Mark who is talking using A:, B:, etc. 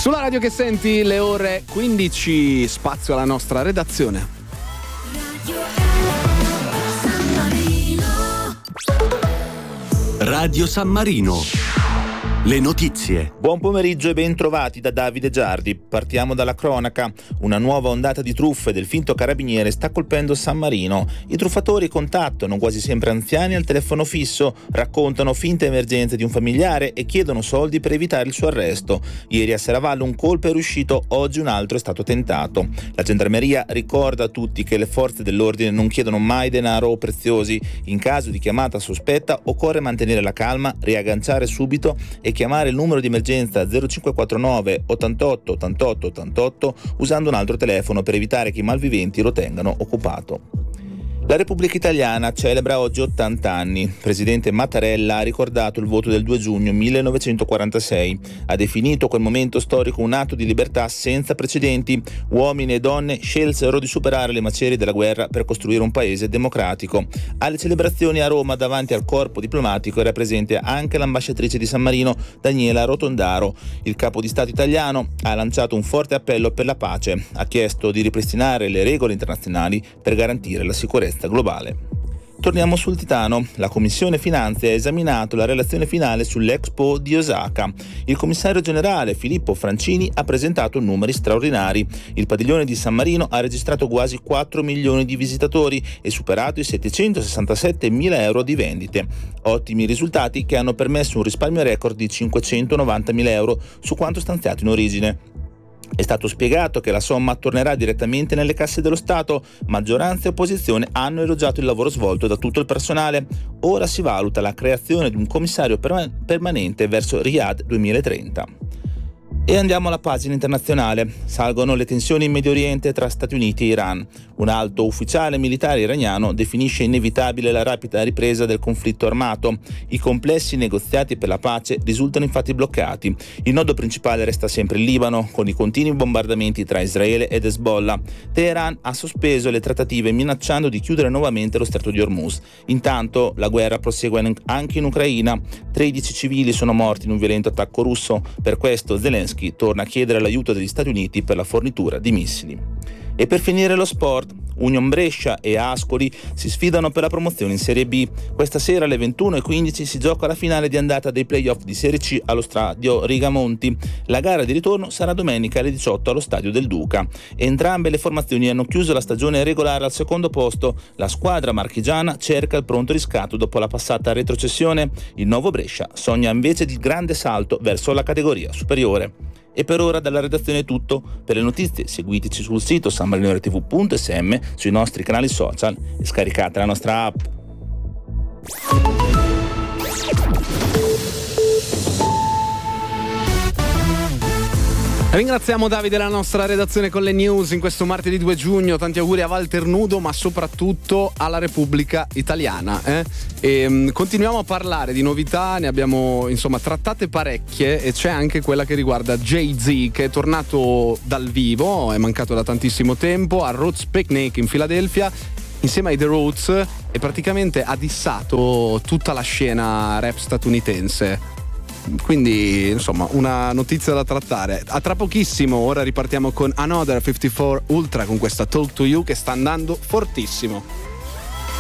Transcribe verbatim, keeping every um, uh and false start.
A: Sulla radio che senti, le ore quindici, spazio alla nostra redazione.
B: Radio San Marino. Le notizie.
C: Buon pomeriggio e ben trovati da Davide Giardi. Partiamo dalla cronaca. Una nuova ondata di truffe del finto carabiniere sta colpendo San Marino. I truffatori contattano, quasi sempre anziani, al telefono fisso, raccontano finte emergenze di un familiare e chiedono soldi per evitare il suo arresto. Ieri a Serravalle un colpo è riuscito, oggi un altro è stato tentato. La gendarmeria ricorda a tutti che le forze dell'ordine non chiedono mai denaro o preziosi. In caso di chiamata sospetta occorre mantenere la calma, riagganciare subito e chiamare il numero di emergenza zero cinque quattro nove ottantotto ottantotto ottantotto usando un altro telefono per evitare che i malviventi lo tengano occupato. La Repubblica Italiana celebra oggi ottanta anni. Il presidente Mattarella ha ricordato il voto del due giugno millenovecentoquarantasei. Ha definito quel momento storico un atto di libertà senza precedenti. Uomini e donne scelsero di superare le macerie della guerra per costruire un paese democratico. Alle celebrazioni a Roma davanti al corpo diplomatico era presente anche l'ambasciatrice di San Marino, Daniela Rotondaro. Il capo di Stato italiano ha lanciato un forte appello per la pace. Ha chiesto di ripristinare le regole internazionali per garantire la sicurezza globale. Torniamo sul Titano. La Commissione Finanze ha esaminato la relazione finale sull'Expo di Osaka. Il commissario generale Filippo Francini ha presentato numeri straordinari. Il padiglione di San Marino ha registrato quasi quattro milioni di visitatori e superato i settecentosessantasette mila euro di vendite. Ottimi risultati che hanno permesso un risparmio record di cinquecentonovanta mila euro su quanto stanziato in origine. È stato spiegato che la somma tornerà direttamente nelle casse dello Stato. Maggioranza e opposizione hanno elogiato il lavoro svolto da tutto il personale. Ora si valuta la creazione di un commissario perman- permanente verso Riyadh duemilatrenta. E andiamo alla pagina internazionale. Salgono le tensioni in Medio Oriente tra Stati Uniti e Iran. Un alto ufficiale militare iraniano definisce inevitabile la rapida ripresa del conflitto armato. I complessi negoziati per la pace risultano infatti bloccati. Il nodo principale resta sempre il Libano, con i continui bombardamenti tra Israele ed Hezbollah. Teheran ha sospeso le trattative minacciando di chiudere nuovamente lo stretto di Hormuz. Intanto la guerra prosegue anche in Ucraina. tredici civili sono morti in un violento attacco russo. Per questo Zelensky torna a chiedere l'aiuto degli Stati Uniti per la fornitura di missili. E per finire lo sport, Union Brescia e Ascoli si sfidano per la promozione in Serie B. Questa sera alle ventuno e quindici si gioca la finale di andata dei playoff di Serie C allo stadio Rigamonti. La gara di ritorno sarà domenica alle diciotto allo stadio del Duca. Entrambe le formazioni hanno chiuso la stagione regolare al secondo posto. La squadra marchigiana cerca il pronto riscatto dopo la passata retrocessione. Il nuovo Brescia sogna invece di grande salto verso la categoria superiore. E per ora dalla redazione è tutto. Per le notizie seguiteci sul sito sanmarinoretv punto s m, sui nostri canali social e scaricate la nostra app.
A: Ringraziamo Davide della nostra redazione con le news in questo martedì due giugno. Tanti auguri a Walter Nudo, ma soprattutto alla Repubblica Italiana. Eh? E, um, continuiamo a parlare di novità, ne abbiamo insomma trattate parecchie e c'è anche quella che riguarda Jay-Z, che è tornato dal vivo, è mancato da tantissimo tempo, a Roots Picnic in Filadelfia insieme ai The Roots e praticamente ha dissato tutta la scena rap statunitense. Quindi insomma una notizia da trattare. A tra pochissimo, ora ripartiamo con Another cinquantaquattro Ultra con questa Talk to You che sta andando fortissimo.